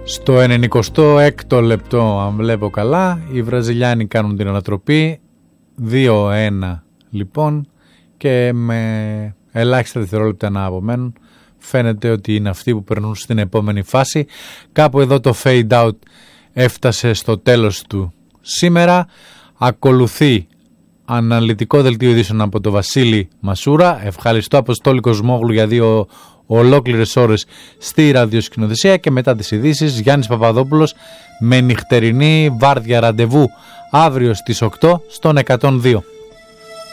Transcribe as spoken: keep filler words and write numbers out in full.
Στο ενενηκοστό έκτο λεπτό, αν βλέπω καλά, οι Βραζιλιάνοι κάνουν την ανατροπή. δύο ένα λοιπόν, και με ελάχιστα δευτερόλεπτα να απομένουν φαίνεται ότι είναι αυτοί που περνούν στην επόμενη φάση. Κάπου εδώ το fade out έφτασε στο τέλος του σήμερα. Ακολουθεί αναλυτικό δελτίο ειδήσεων από τον Βασίλη Μασούρα. Ευχαριστώ Αποστόλη Κοσμόγλου για δύο ολόκληρες ώρες στη ραδιοσκηνοθεσία, και μετά τις ειδήσεις Γιάννης Παπαδόπουλος με νυχτερινή βάρδια ραντεβού αύριο στις οκτώ στον εκατόν δύο.